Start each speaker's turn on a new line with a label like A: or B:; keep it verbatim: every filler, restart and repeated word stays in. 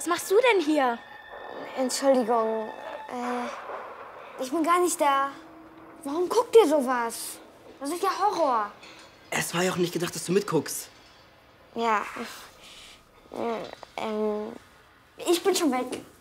A: Was machst du denn hier?
B: Entschuldigung, äh, ich bin gar nicht da. Warum guckt ihr sowas? Das ist ja Horror.
C: Es war ja auch nicht gedacht, dass du mitguckst.
B: Ja, äh, ähm, ich bin schon weg.